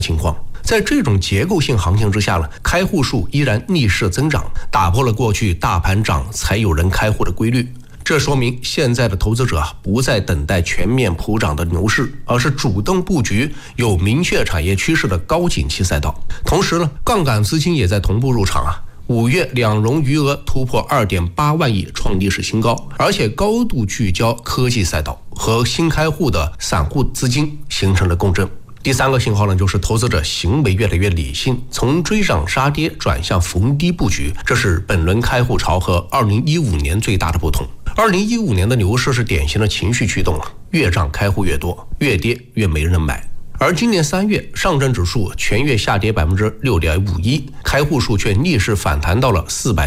情况。在这种结构性行情之下呢，开户数依然逆势增长，打破了过去大盘涨才有人开户的规律。这说明现在的投资者不再等待全面普涨的牛市，而是主动布局有明确产业趋势的高景气赛道。同时呢，杠杆资金也在同步入场5月两融余额突破 2.8 万亿，创历史新高，而且高度聚焦科技赛道，和新开户的散户资金形成了共振。第三个信号呢，就是投资者行为越来越理性，从追涨杀跌转向逢低布局，这是本轮开户潮和2015年最大的不同。2015年的牛市是典型的情绪驱动越涨开户越多，越跌越没人买。而今年3月，上证指数全月下跌 6.51%， 开户数却逆势反弹到了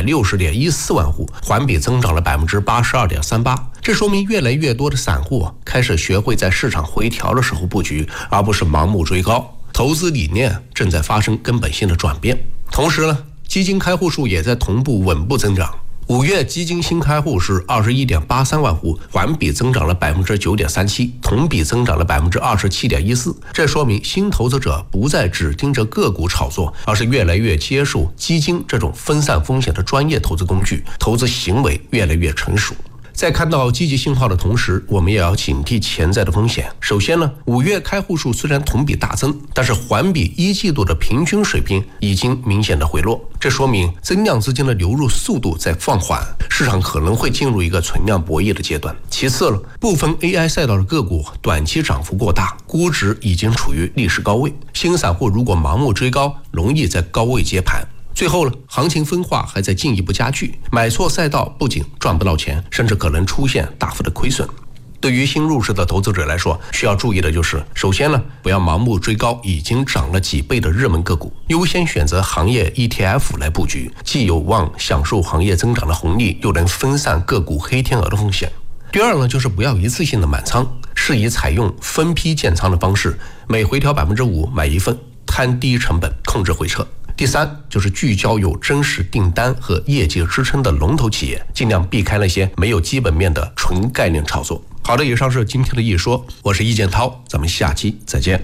460.14 万户，环比增长了 82.38%。这说明越来越多的散户开始学会在市场回调的时候布局，而不是盲目追高。投资理念正在发生根本性的转变。同时呢，基金开户数也在同步稳步增长。5月基金新开户是 21.83 万户，环比增长了 9.37%， 同比增长了 27.14%。这说明新投资者不再只盯着个股炒作，而是越来越接受基金这种分散风险的专业投资工具，投资行为越来越成熟。在看到积极信号的同时，我们也要警惕潜在的风险。首先呢，5月开户数虽然同比大增，但是环比一季度的平均水平已经明显的回落，这说明增量资金的流入速度在放缓，市场可能会进入一个存量博弈的阶段。其次了，部分 AI 赛道的个股短期涨幅过大，估值已经处于历史高位，新散户如果盲目追高，容易在高位接盘。最后呢，行情分化还在进一步加剧，买错赛道不仅赚不到钱，甚至可能出现大幅的亏损。对于新入市的投资者来说，需要注意的就是，首先呢，不要盲目追高已经涨了几倍的热门个股，优先选择行业 ETF 来布局，既有望享受行业增长的红利，又能分散个股黑天鹅的风险。第二呢，就是不要一次性的满仓，适宜采用分批建仓的方式，每回调 5% 买一份，摊低成本，控制回撤。第三，就是聚焦有真实订单和业绩支撑的龙头企业，尽量避开那些没有基本面的纯概念炒作。好的，以上是今天的易说，我是易建涛，咱们下期再见。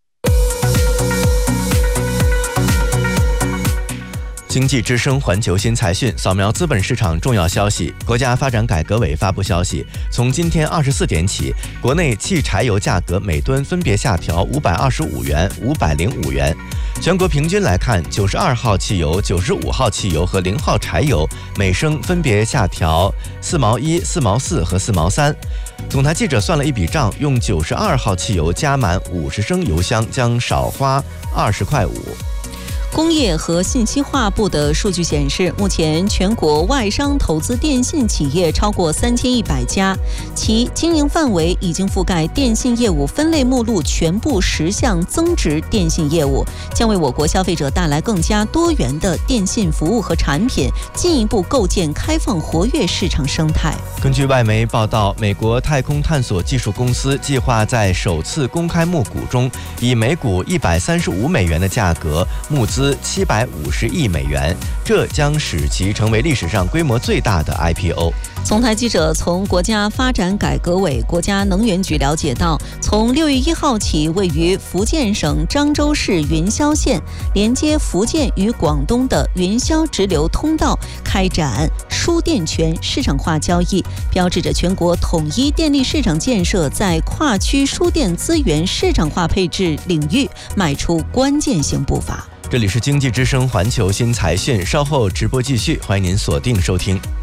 经济之声环球新财讯，扫描资本市场重要消息。国家发展改革委发布消息，从今天24点起，国内汽柴油价格每吨分别下调525元、505元。全国平均来看，92号汽油、95号汽油和0号柴油每升分别下调4毛1、4毛4和4毛3。总台记者算了一笔账，用92号汽油加满50升油箱将少花20块5。 工业和信息化部的数据显示，目前全国外商投资电信企业超过3100家，其经营范围已经覆盖电信业务分类目录全部10项增值电信业务，将为我国消费者带来更加多元的电信服务和产品，进一步构建开放活跃市场生态。 根据外媒报道，美国太空探索技术公司计划在首次公开募股中，以每股135美元的价格募资750亿美元，这将使其成为历史上规模最大的 IPO。 总台记者从国家发展改革委、国家能源局了解到，从6月1号起，位于福建省漳州市云霄县连接福建与广东的云霄直流通道开展输电权市场化交易，标志着全国统一电力市场建设在跨区输电资源市场化配置领域迈出关键性步伐。 这里是经济之声环球新财讯，稍后直播继续，欢迎您锁定收听。